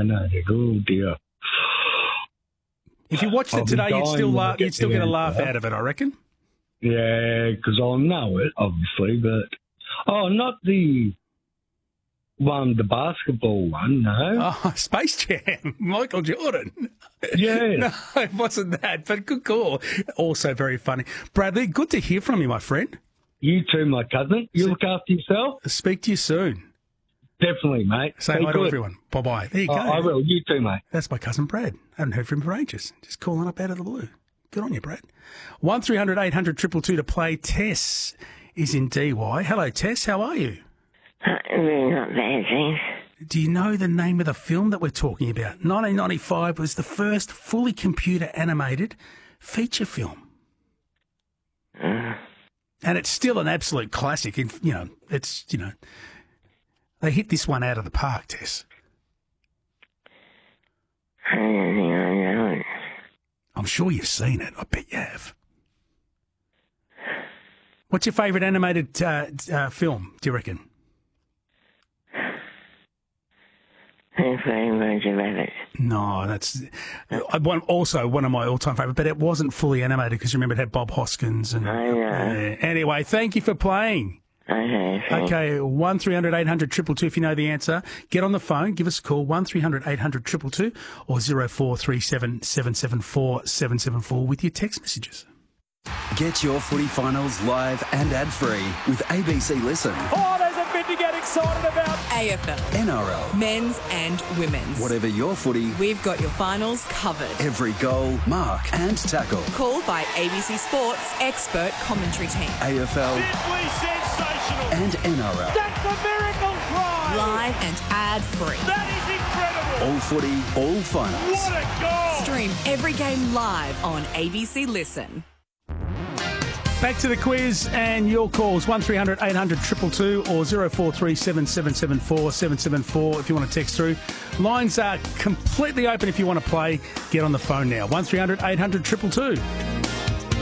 dominated. Oh, dear. If you watched it today, you'd still get a laugh out of it, I reckon. Yeah, because I'll know it, obviously, but... Oh, not the the basketball one, no. Oh, Space Jam, Michael Jordan. Yeah. No, it wasn't that, but good call. Also very funny. Bradley, good to hear from you, my friend. You too, my cousin. You look after yourself. Speak to you soon. Definitely, mate. Say hi to everyone. Bye-bye. There you go. I will. You too, mate. That's my cousin Brad. I haven't heard from him for ages. Just calling up out of the blue. Good on you, Brad. 1300 800 222 to play. Tess is in DY. Hello, Tess. How are you? Not bad, thanks. Do you know the name of the film that we're talking about? 1995 was the first fully computer-animated feature film. And it's still an absolute classic. They hit this one out of the park, Tess. I don't think I know it. I'm sure you've seen it. I bet you have. What's your favourite animated film, do you reckon? Roger Rabbit. No, that's also one of my all-time favourite, but it wasn't fully animated because remember it had Bob Hoskins. And I know. Anyway, thank you for playing. Okay, 1300 800 222 if you know the answer. Get on the phone, give us a call, 1300 800 222 or 0437 774 774 with your text messages. Get your footy finals live and ad-free with ABC Listen. Oh, there's a bit to get excited about. AFL. NRL. Men's and women's. Whatever your footy. We've got your finals covered. Every goal, mark and tackle. Called by ABC Sports expert commentary team. AFL. Simply sensational. And NRL. That's a miracle try. Live and ad-free. That is incredible. All footy, all finals. What a goal. Stream every game live on ABC Listen. Back to the quiz and your calls, 1300 800 222 or 0437 774 774 if you want to text through. Lines are completely open if you want to play. Get on the phone now, 1300 800 222.